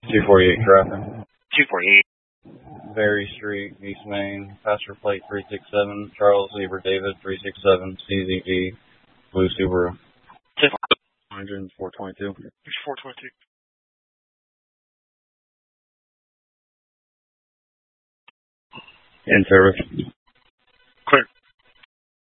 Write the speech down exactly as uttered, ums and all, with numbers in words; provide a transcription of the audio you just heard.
two forty-eight traffic. two forty-eight. Berry Street, East Main, passenger plate three six seven, Charles Zebra David three six seven, C Z G, Blue Subaru. one hundred four twenty-two. four twenty-two. In service. Clear.